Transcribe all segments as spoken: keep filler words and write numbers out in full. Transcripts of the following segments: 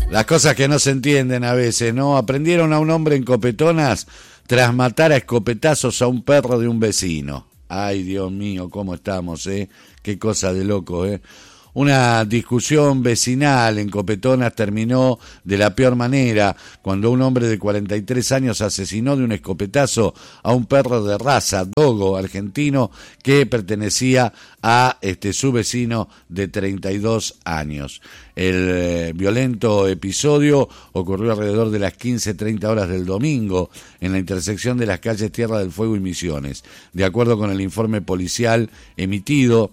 Las cosas que no se entienden a veces, ¿no? Aprendieron a un hombre en copetonas tras matar a escopetazos a un perro de un vecino. Ay, Dios mío, cómo estamos, ¿eh? Qué cosa de loco, ¿eh? Una discusión vecinal en Copetonas terminó de la peor manera cuando un hombre de cuarenta y tres años asesinó de un escopetazo a un perro de raza, dogo argentino, que pertenecía a este, su vecino de treinta y dos años. El eh, violento episodio ocurrió alrededor de las quince treinta horas del domingo en la intersección de las calles Tierra del Fuego y Misiones. De acuerdo con el informe policial emitido,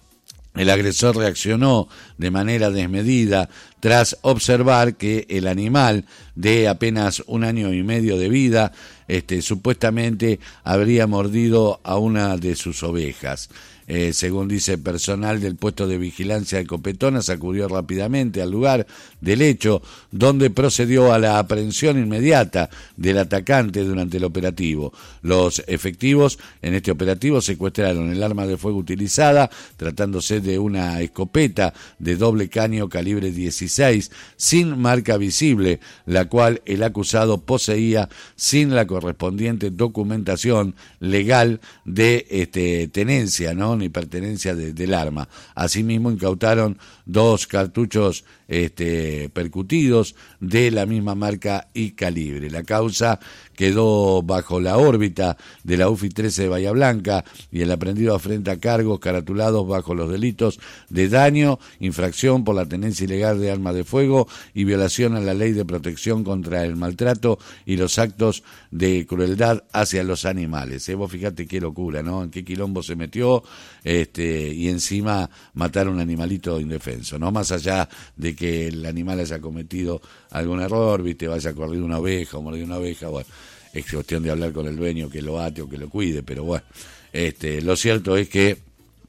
el agresor reaccionó de manera desmedida tras observar que el animal de apenas un año y medio de vida este, supuestamente habría mordido a una de sus ovejas. Eh, según dice personal del puesto de vigilancia de Copetonas, acudió rápidamente al lugar del hecho, donde procedió a la aprehensión inmediata del atacante durante el operativo. Los efectivos en este operativo secuestraron el arma de fuego utilizada, tratándose de una escopeta de doble caño calibre dieciséis, sin marca visible, la cual el acusado poseía sin la correspondiente documentación legal de este, tenencia, ¿no? Ni pertenencia de, del arma. Asimismo, incautaron dos cartuchos este, percutidos de la misma marca y calibre. La causa quedó bajo la órbita de la U F I trece de Bahía Blanca y el aprendido afrenta cargos caratulados bajo los delitos de daño, infracción por la tenencia ilegal de armas de fuego y violación a la ley de protección contra el maltrato y los actos de crueldad hacia los animales. ¿Eh? Vos fíjate qué locura, ¿no? En qué quilombo se metió este, y encima matar a un animalito indefenso, ¿no? Más allá de que el animal haya cometido algún error, viste, vaya corrido una oveja o mordido una oveja, bueno, es cuestión de hablar con el dueño que lo ate o que lo cuide, pero bueno, este, lo cierto es que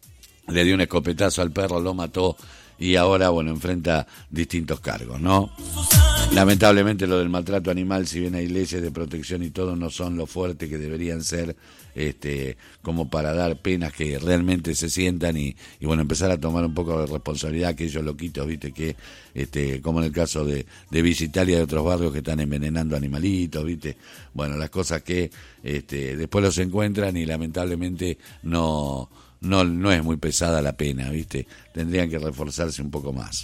le dio un escopetazo al perro, lo mató y ahora, bueno, enfrenta distintos cargos, ¿no? Lamentablemente lo del maltrato animal, si bien hay leyes de protección y todo, no son lo fuerte que deberían ser este, como para dar penas que realmente se sientan y, y bueno, empezar a tomar un poco de responsabilidad aquellos loquitos, viste, que este, como en el caso de, de Visitalia y de otros barrios que están envenenando animalitos, viste, bueno, las cosas que este, después los encuentran y lamentablemente no... No, no es muy pesada la pena, ¿viste? Tendrían que reforzarse un poco más.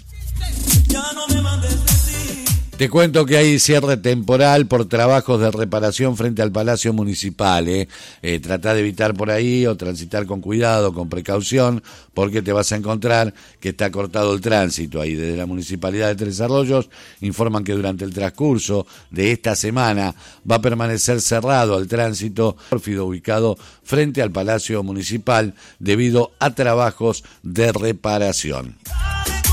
Ya no me mandes decir. Te cuento que hay cierre temporal por trabajos de reparación frente al Palacio Municipal. ¿eh? Eh, Tratá de evitar por ahí o transitar con cuidado, con precaución, porque te vas a encontrar que está cortado el tránsito ahí. Desde la Municipalidad de Tres Arroyos informan que durante el transcurso de esta semana va a permanecer cerrado el tránsito pórfido ubicado frente al Palacio Municipal debido a trabajos de reparación.